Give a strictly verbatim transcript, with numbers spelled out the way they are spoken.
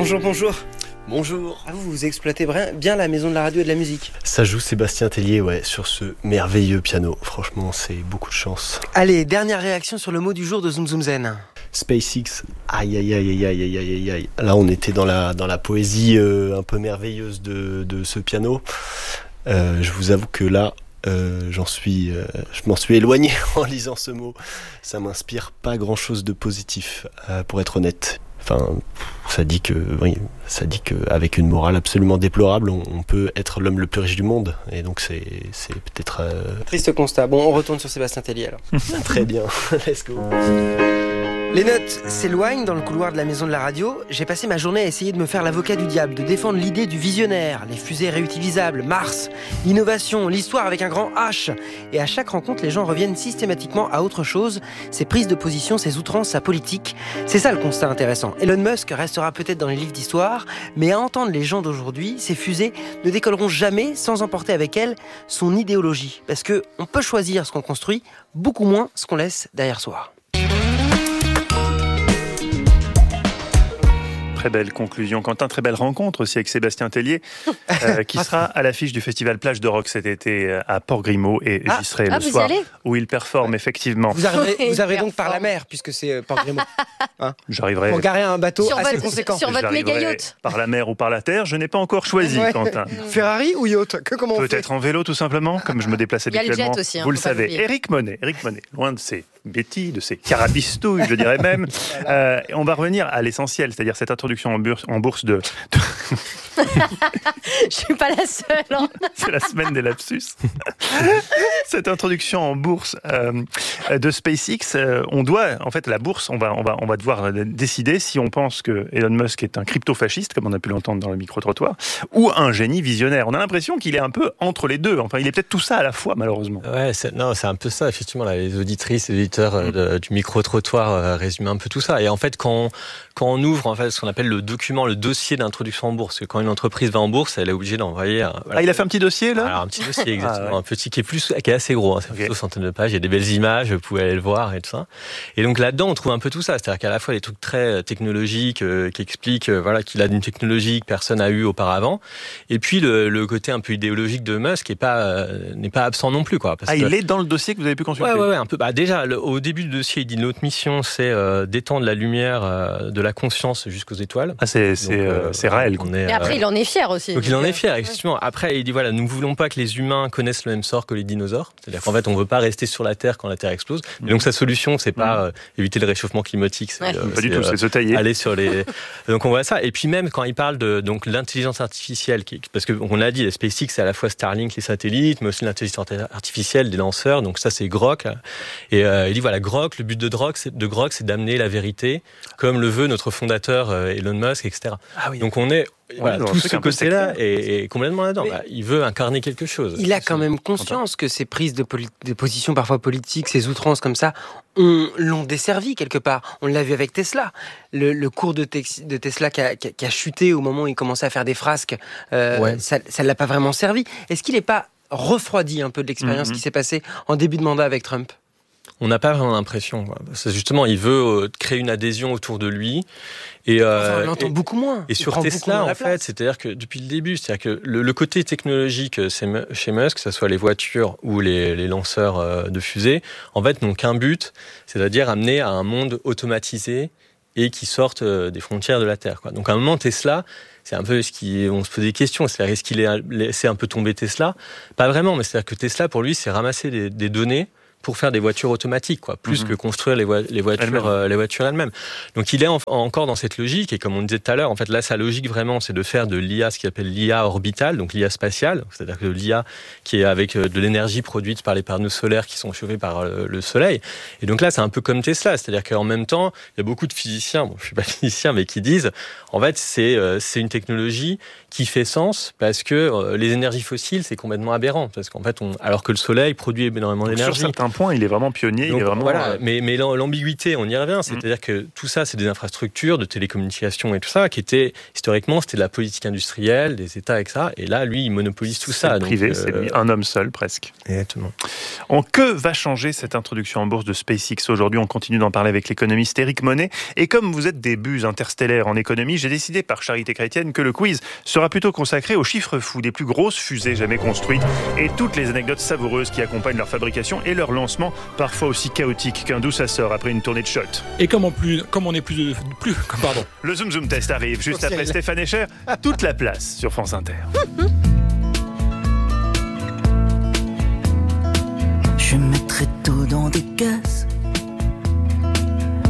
Bonjour, bonjour. Bonjour. Ah, vous, vous exploitez bien la maison de la radio et de la musique. Ça joue Sébastien Tellier, ouais, sur ce merveilleux piano. Franchement, c'est beaucoup de chance. Allez, dernière réaction sur le mot du jour de Zoom Zoom Zen. SpaceX, aïe aïe aïe aïe aïe aïe aïe aïe. Là, on était dans la, dans la poésie euh, un peu merveilleuse de, de ce piano. Euh, je vous avoue que là, euh, j'en suis, euh, je m'en suis éloigné en lisant ce mot. Ça m'inspire pas grand-chose de positif, euh, pour être honnête. Enfin, ça dit que, oui, ça dit qu'avec une morale absolument déplorable, on, on peut être l'homme le plus riche du monde. Et donc, c'est, c'est peut-être... Euh... Triste constat. Bon, on retourne sur Sébastien Tellier, alors. Très bien. Let's go. Les notes s'éloignent dans le couloir de la maison de la radio. J'ai passé ma journée à essayer de me faire l'avocat du diable, de défendre l'idée du visionnaire, les fusées réutilisables, Mars, l'innovation, l'histoire avec un grand H. Et à chaque rencontre, les gens reviennent systématiquement à autre chose, ses prises de position, ses outrances, sa politique. C'est ça le constat intéressant. Elon Musk restera peut-être dans les livres d'histoire, mais à entendre les gens d'aujourd'hui, ces fusées ne décolleront jamais sans emporter avec elles son idéologie. Parce que on peut choisir ce qu'on construit, beaucoup moins ce qu'on laisse derrière soi. Très belle conclusion, Quentin. Très belle rencontre aussi avec Sébastien Tellier, euh, qui sera à l'affiche du festival Plage de Rock cet été à Port-Grimaud. Et ah, j'y serai ah, le soir où il performe, ouais. effectivement. Vous arriverez, vous arriverez donc par la mer, puisque c'est Port-Grimaud. Hein J'arriverai. Pour garer un bateau sur assez votre, conséquent. Sur votre méga yacht. Par la mer ou par la terre, je n'ai pas encore choisi, ouais. Quentin. Ferrari ou yacht? Que comment on fait? Peut-être en vélo, tout simplement, comme je me déplace habituellement. Il y a le jet aussi, hein, vous le savez. Éric Monet, Éric Monet, loin de ses bêtises, de ses carabistouilles, je dirais même. Euh, on va revenir à l'essentiel, c'est-à-dire cette introduction en bourse, en bourse de... de... Je suis pas la seule. Hein. C'est la semaine des lapsus. Cette introduction en bourse euh, de SpaceX, euh, on doit, en fait, la bourse, on va, on va, on va devoir décider si on pense que Elon Musk est un crypto-fasciste, comme on a pu l'entendre dans le micro-trottoir, ou un génie visionnaire. On a l'impression qu'il est un peu entre les deux. Enfin, il est peut-être tout ça à la fois, malheureusement. Ouais, c'est, non, c'est un peu ça, effectivement. Là, les auditrices et les auditeurs euh, de, du micro-trottoir euh, résument un peu tout ça. Et en fait, quand on, quand on ouvre en fait, ce qu'on appelle le document, le dossier d'introduction en bourse, parce que quand une entreprise va en bourse, elle est obligée d'envoyer... Un, voilà. Ah, il a fait un petit dossier, là? Alors, un petit dossier, exactement. Ah, ouais. Un petit qui est, plus, qui est assez gros. Hein, c'est okay. Plutôt centaines de pages. Il y a des belles images, vous pouvez aller le voir et tout ça. Et donc là-dedans, on trouve un peu tout ça. C'est-à-dire qu'à la fois, les trucs très technologiques euh, qui expliquent euh, voilà, qu'il a une technologie que personne n'a eue auparavant. Et puis, le, le côté un peu idéologique de Musk n'est pas, euh, n'est pas absent non plus. Quoi, parce ah, que... il est dans le dossier que vous avez pu consulter? Ouais, ouais, ouais un peu. Bah, déjà, le, au début du dossier, il dit notre mission, c'est euh, d'étendre la lumière euh, de la conscience jusqu'aux étoiles. Ah, c'est, c'est, donc, euh, c'est réel. On est, Et après, euh... il en est fier aussi. Donc, il en est fier, effectivement. Après, il dit voilà, nous ne voulons pas que les humains connaissent le même sort que les dinosaures. C'est-à-dire qu'en fait, on ne veut pas rester sur la Terre quand la Terre explose. Et donc, sa solution, c'est pas euh, éviter le réchauffement climatique. C'est, ouais. euh, pas du tout, c'est se tailler. Aller sur les. Donc, on voit ça. Et puis, même quand il parle de donc, l'intelligence artificielle, qui... parce qu'on l'a dit, la SpaceX, c'est à la fois Starlink, les satellites, mais aussi l'intelligence artificielle des lanceurs. Donc, ça, c'est Grok. Et euh, il dit voilà, Grok, le but de Grok, c'est, de Grok, c'est d'amener la vérité, comme le veut notre fondateur euh, Elon Musk, et cetera. Ah oui. Donc, on est. Voilà, tout ce côté-là est, est complètement là-dedans. Bah, il veut incarner quelque chose. Il a quand même conscience que ces prises de, poli- de position parfois politiques, ces outrances comme ça, on, l'ont desservi quelque part. On l'a vu avec Tesla. Le, le cours de, te- de Tesla qui a, qui, a, qui a chuté au moment où il commençait à faire des frasques, euh, ouais. ça ne l'a pas vraiment servi. Est-ce qu'il n'est pas refroidi un peu de l'expérience mm-hmm. qui s'est passée en début de mandat avec Trump ? On n'a pas vraiment l'impression. C'est justement, il veut créer une adhésion autour de lui. Et, euh, enfin, on l'entend et, beaucoup moins. Et sur Tesla, en fait, c'est-à-dire que depuis le début, c'est-à-dire que le, le côté technologique chez Musk, que ce soit les voitures ou les, les lanceurs de fusées, en fait, n'ont qu'un but, c'est-à-dire amener à un monde automatisé et qui sorte des frontières de la Terre, quoi. Donc, à un moment, Tesla, c'est un peu ce qui, on se pose des questions. C'est-à-dire, est-ce qu'il a laissé un peu tomber Tesla? Pas vraiment, mais c'est-à-dire que Tesla, pour lui, c'est ramasser des, des données pour faire des voitures automatiques, quoi, plus mmh. que construire les, vo- les voitures, euh, les voitures elles-mêmes. Donc il est en- encore dans cette logique, et comme on disait tout à l'heure, en fait là sa logique vraiment, c'est de faire de l'I A, ce qu'il appelle l'I A orbitale, donc l'I A spatiale, c'est-à-dire que l'I A qui est avec de l'énergie produite par les panneaux solaires qui sont chauffés par le, le soleil. Et donc là, c'est un peu comme Tesla, c'est-à-dire qu'en même temps, il y a beaucoup de physiciens, bon, je suis pas physicien, mais qui disent, en fait, c'est euh, c'est une technologie qui fait sens parce que euh, les énergies fossiles, c'est complètement aberrant, parce qu'en fait, on, alors que le soleil produit énormément donc d'énergie. Sur certains point, il est vraiment pionnier. Donc, il est vraiment, voilà, euh... mais, mais l'ambiguïté, on y revient. C'est-à-dire mmh. que tout ça, c'est des infrastructures de télécommunications et tout ça, qui étaient, historiquement, c'était de la politique industrielle, des États et ça. Et là, lui, il monopolise tout c'est ça. Privé, donc, c'est euh... lui, un homme seul, presque. Exactement. En que va changer cette introduction en bourse de SpaceX aujourd'hui? On continue d'en parler avec l'économiste Éric Monet. Et comme vous êtes des buses interstellaires en économie, j'ai décidé par charité chrétienne que le quiz sera plutôt consacré aux chiffres fous des plus grosses fusées jamais construites et toutes les anecdotes savoureuses qui accompagnent leur fabrication et leur lancement, parfois aussi chaotique qu'un d'où ça sort après une tournée de shot. Et comme on, plus, comme on est plus, plus... Pardon. Le Zoom Zoom Test arrive juste après Stéphane Escher. Toute la place sur France Inter.